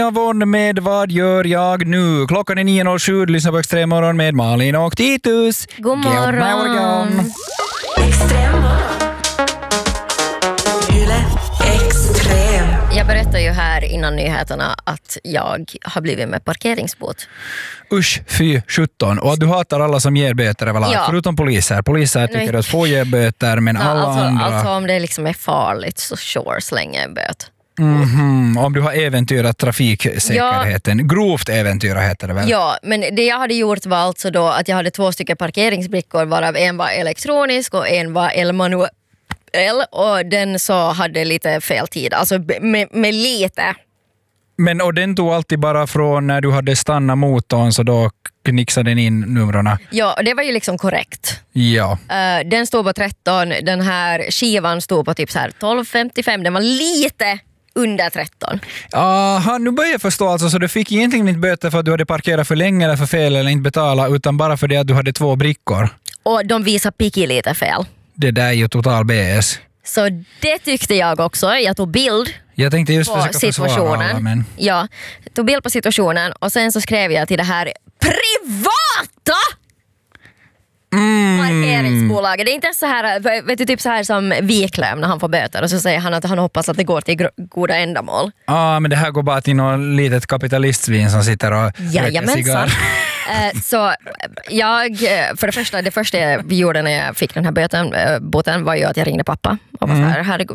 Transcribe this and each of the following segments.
Avon med Vad gör jag nu? Klockan är 9.07, lyssna på Extremmorgon med Malin och Titus. God morgon. Jag berättar ju här innan nyheterna att jag har blivit med parkeringsbot. Usch, fy 17. Och du hatar alla som ger böter överlag, förutom poliser. Poliser tycker att få ge böter, men alla andra... Alltså om det liksom är farligt så sure, slänga en böt. Om du har äventyrat trafiksäkerheten. Grovt äventyra heter det väl? Ja, men det jag hade gjort var alltså då att jag hade 2 stycken parkeringsbrickor, varav en var elektronisk och en var elmanuell. Och den så hade lite fel tid, alltså med lite. Men och den tog alltid bara från när du hade stannat motorn, så då knixade den in numrarna. Ja, och det var ju liksom korrekt. Ja. Den stod på 13, den här skivan stod på typ så här 12,55, den var lite under 13. Aha, nu börjar jag förstå alltså, så du fick egentligen inte böter för att du hade parkerat för länge eller för fel eller inte betala, utan bara för det att du hade 2 brickor. Och de visar picki lite fel. Det där är ju total BS. Så det tyckte jag också. Jag tog bild jag tänkte just på situationen. Alla, men... Ja, tog bild på situationen och sen så skrev jag till det här privata parkeringsbolaget. Det är inte så här, vet du, typ så här som Wiklöm när han får böter och så säger han att han hoppas att det går till goda ändamål. Ja, men det här går bara till någon litet kapitalistvin som sitter och röker cigarr. Så jag, för det första jag gjorde när jag fick den här boten var ju att jag ringde pappa och var så här, herregud.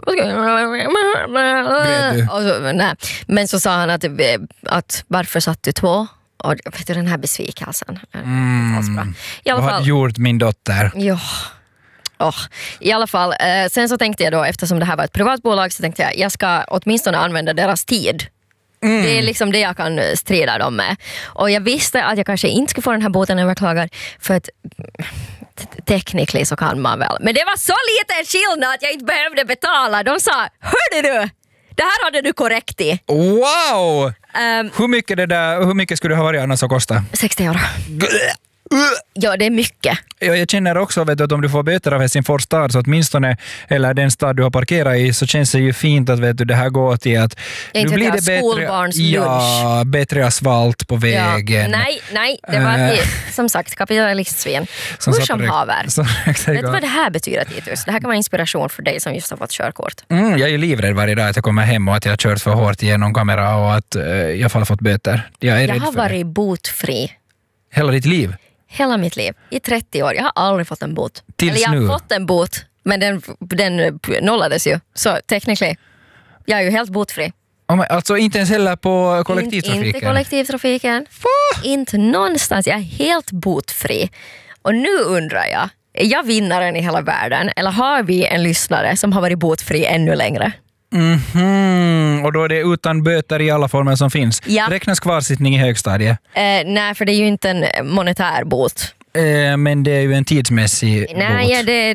Och så, nej. Men så sa han att varför satt du 2? Och vet du, den här besvikelsen. Vad har du gjort, min dotter? Ja. I alla fall, sen så tänkte jag då, eftersom det här var ett privatbolag, så tänkte jag ska åtminstone använda deras tid. Det är liksom det jag kan strida dem med. Och jag visste att jag kanske inte skulle få den här boten överklagad, för att tekniskt så kan man väl. Men det var så liten skillnad att jag inte behövde betala. De sa, hörde du? Det här hade du korrekt i. Wow! Hur mycket skulle det ha varit annars att kosta? 60 euro. Ja, det är mycket. Jag känner också att om du får böter av Helsingfors stad, så åtminstone, eller den stad du har parkerat i, så känns det ju fint att vet du, det här går till att nu blir det bättre asfalt på vägen. Ja, nej, det var som sagt kapitalistsvin. Hur som haver. Vet du vad det här betyder, Titus? Det här kan vara inspiration för dig som just har fått körkort. Jag är livrädd varje dag att jag kommer hem och att jag har kört för hårt igenom kamera och att jag har fått böter. Jag har varit botfri. Hela ditt liv? Hela mitt liv. I 30 år. Jag har aldrig fått en bot. Tills jag har nu. Fått en bot, men den nollades ju. Så tekniskt, jag är ju helt botfri. Alltså inte ens heller på kollektivtrafiken? Inte kollektivtrafiken. Inte någonstans. Jag är helt botfri. Och nu undrar jag, är jag vinnaren i hela världen? Eller har vi en lyssnare som har varit botfri ännu längre? Och då är det utan böter i alla former som finns. Ja. Räknas kvarsittning i högstadiet? Nej, för det är ju inte en monetär bot. Men det är ju en tidsmässig bot. Nej, det är